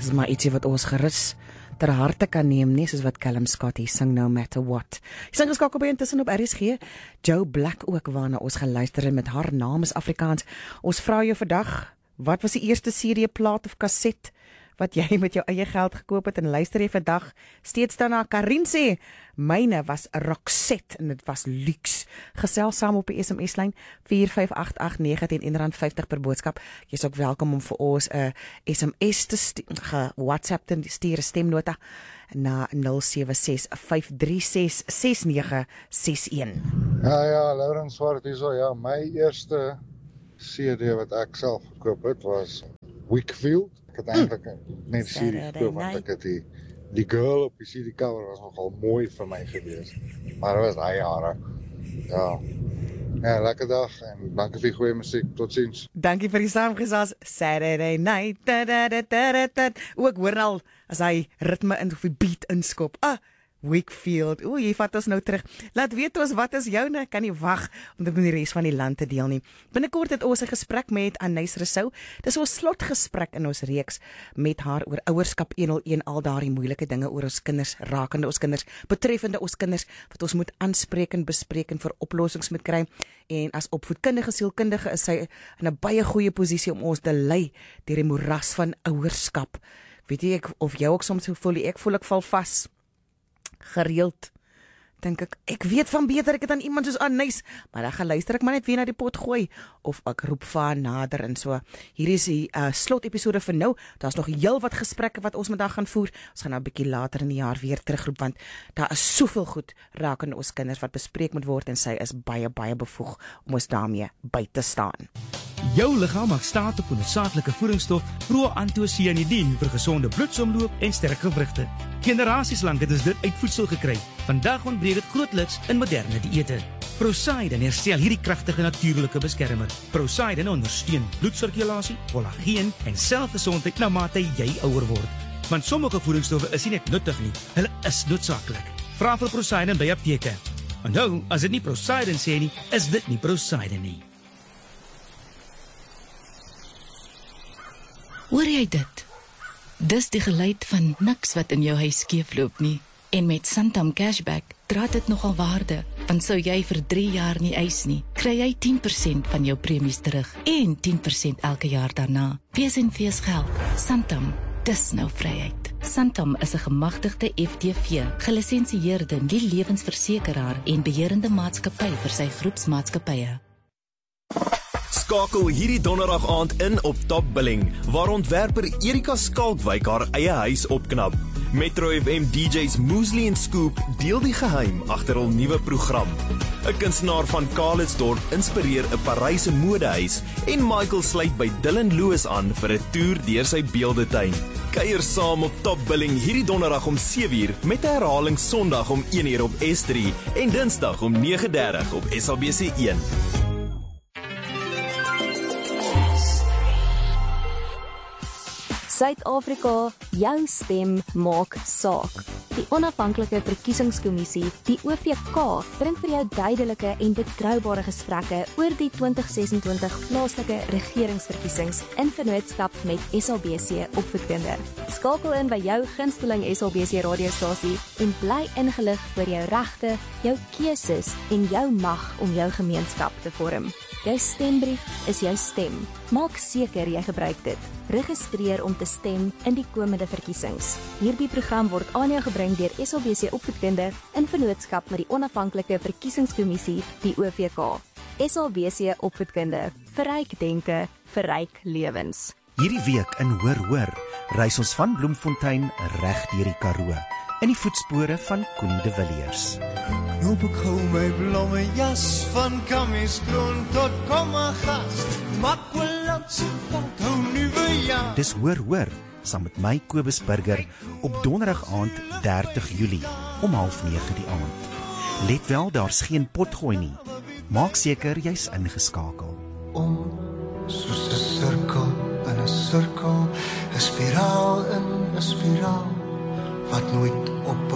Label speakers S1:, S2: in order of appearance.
S1: Dis maar ietsie wat ons gerus ter harte kan neem nie, soos wat Callum Scott hier sing No Matter What. Hy sing geskakel by intussen op RSG. Joe Black ook waarna ons geluister het met haar naam is Afrikaans. Ons vra jou vandag, wat was die eerste CD-plaat of kaset wat jy met jou eie geld gekoop het en luister jy vandag steeds daarna? Karin sê, myne was 'n Roxette en dit was luks. Gesels saam op die SMS-lyn 45889 teen R1.50 per boodskap. Jy's ook welkom om vir ons 'n SMS te WhatsApp te stuur, 'n stemnota na 0765366961.
S2: Ja, Laurens Swart hierso. Ja, my eerste CD wat ek self gekoop het was Wakefield. Ek het eintlik net CD gekoop want ek het die girl op die CD cover was nogal mooi vir my gewees. Maar dit was daai jare. Ja, lekker dag en dankie vir die goeie musiek. Totsiens.
S1: Dankie vir die saamgesels. Saturday night. Ook hoor al as hy ritme in of die beat inskop. Wakefield. Jy vat ons nou terug. Laat weet ons wat is joune. Kan nie wag om dit met die res van die land te deel nie. Binnekort het ons 'n gesprek met Anais Rousseau. Dis ons slotgesprek in ons reeks met haar oor ouerskap 101, al daardie moeilike dinge oor ons kinders, rakende ons kinders, betreffende ons kinders wat ons moet aanspreek en bespreek en vir oplossings moet kry. En as opvoedkundige sielkundige is sy in 'n baie goeie posisie om ons te lei deur die moeras van ouerskap. Weet jy of jy ook soms voel ek val vas gereeld, dink ek weet van beter, ek het aan iemand soos Anais, maar dan gaan luister ek maar net weer na die pot gooi, of ek roep vir haar nader en so. Hier is die slot episode vir nou, daar's nog heel wat gesprekke wat ons vandag gaan voer, ons gaan nou 'n bietjie later in die jaar weer terugroep, want daar is soveel goed rakende ons kinders wat bespreek moet word, en sy is baie, baie bevoeg om ons daarmee by te staan.
S3: Jou liggaam maak staat op 'n noodsaaklike voedingsstof proantocyanidin vir gesonde bloedsomloop en sterk gewrigte. Generasies lank het ons dit uit voedsel gekry. Vandag ontbreek dit grootliks in moderne dieete. Prosaiden herstel hierdie kragtige natuurlike beskermer. Prosaiden ondersteun bloedsirkulasie, kollageen en selfgesondheid na mate jy ouer word. Want sommige voedingsstowwe is nie net nuttig nie, hulle is noodsaaklik. Vra vir Prosaiden by apteke. Onthou, as dit nie Prosaiden sê nie, is dit nie Prosaiden nie.
S4: Hoor jy dit? Dis die geluid van niks wat in jou huis skeefloop nie. En met Santam Cashback dra dit nogal waarde, want sou jy vir 3 jaar nie eis nie, kry jy 10% van jou premies terug en 10% elke jaar daarna. Wees en fees geld. Santam, dis nou vryheid. Santam is 'n gemagtigde FTV, gelisensieerde nie-lewensversekeraar en beheerende maatskappy vir sy groepsmaatskappye.
S5: Skakel hierdie donderdag aand in op Top Billing, waar ontwerper Erika Skalkwyk haar eie huis opknap. Metro FM DJ's Moosli en Scoop deel die geheim agter hul nuwe program. 'n Kunstenaar van Kaalitsdorp inspireer 'n Paryse modehuis en Michael sluit by Dylan Lewis aan vir 'n toer deur sy beeldetuin. Kuier saam op Top Billing hierdie donderdag om 7uur met 'n herhaling Sondag om 1uur op S3 en Dinsdag om 9:30 op SABC1.
S6: Suid-Afrika, jou stem maak saak. Die onafhanklike verkiesingskommissie, die OVK, bring vir jou duidelike en betroubare gesprekke oor die 2026 plaaslike regeringsverkiesings in vennootskap met SABC Opvoedkunde. Skakel in by jou gunsteling SABC radiostasie en bly ingelig oor jou regte, jou keuses en jou mag om jou gemeenskap te vorm. Jou stembrief is jou stem. Maak seker jy gebruik dit. Registreer om te stem in die komende verkiesings. Hierdie program word aan jou gebring deur SABC Opvoedkunde in vennootskap met die onafhanklike verkiesingskommissie, die OVK. SABC Opvoedkunde, verryk denke, verryk lewens.
S7: Hierdie week in Hoor, reis ons van Bloemfontein reg deur die Karoo, in die voetspore van Connie de Villiers.
S8: Loop ek hou my blomme jas, van Kamieskroon tot Kommergast, Makwalandse veld hou nuwe jaar.
S7: Dis Hoor, saam met my Kobus Burger, op donderdag aand 30 Julie, om 8:30 die aand. Let wel, daar's geen potgooi nie. Maak seker jy's ingeskakel.
S8: Soos 'n sirkel in 'n sirkel, 'n spiraal in 'n spiraal, wat nooit op